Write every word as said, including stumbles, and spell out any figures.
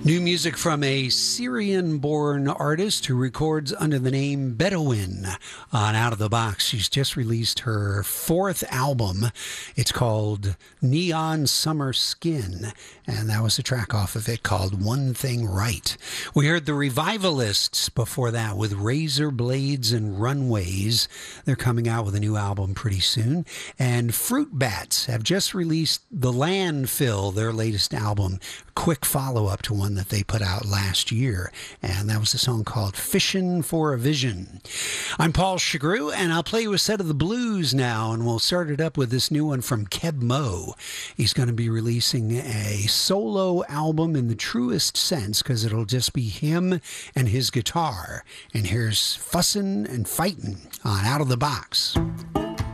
New music from a Syrian-born artist who records under the name Bedouin on Out of the Box. She's just released her fourth album. It's called Neon Summer Skin, and that was a track off of it called One Thing Right. We heard the Revivalists before that with Razor Blades and Runways. They're coming out with a new album pretty soon. And Fruit Bats have just released The Landfill, their latest album, a quick follow-up to one that they put out last year, and that was a song called Fishin' for a Vision. I'm Paul Chagru, and I'll play you a set of the blues now, and we'll start it up with this new one from Keb Mo. He's going to be releasing a solo album in the truest sense, because it'll just be him and his guitar. And here's Fussin' and Fightin' on Out of the Box.